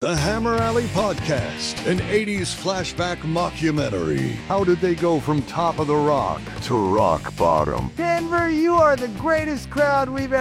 The Hammer Alley Podcast, an 80s flashback mockumentary. How did they go from top of the rock to rock bottom? Denver, you are the greatest crowd we've ever